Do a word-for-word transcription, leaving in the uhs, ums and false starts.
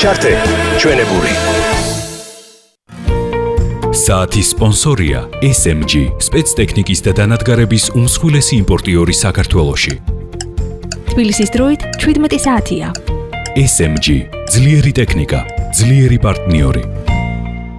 ჩართე ჩვენებური. საათის სპონსორია ეს ემ ჯი, სპეცტექნიკის და დანადგარების უმსხვილესი იმპორტიორი საქართველოში. თბილისის დროით შვიდმეტი საათია. ეს ემ ჯი, ძლიერი ტექნიკა, ძლიერი პარტნიორი.